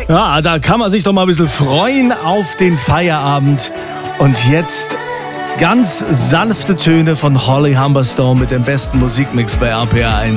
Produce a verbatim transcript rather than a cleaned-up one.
Ja, da kann man sich doch mal ein bisschen freuen auf den Feierabend. Und jetzt ganz sanfte Töne von Holly Humberstone mit dem besten Musikmix bei R P R eins.